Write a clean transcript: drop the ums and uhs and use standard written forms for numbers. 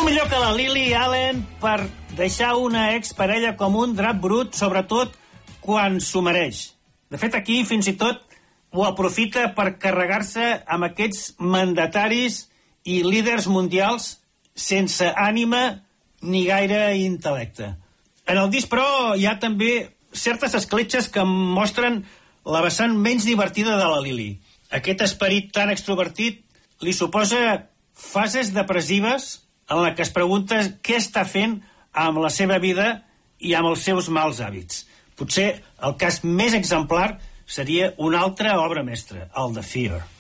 millor que la Lily Allen per deixar una exparella com un drap brut, sobretot quan s'ho mereix. De fet, aquí fins i tot ho aprofita per carregar-se amb aquests mandataris i líders mundials sense ànima ni gaire intel·lecte. En el disc, però, hi ha també certes escletxes que mostren la vessant menys divertida de la Lily. Aquest esperit tan extrovertit li suposa fases depressives en la que es pregunta què està fent amb la seva vida i amb els seus mals hàbits. Potser el cas més exemplar seria una altra obra mestra, el de Fear.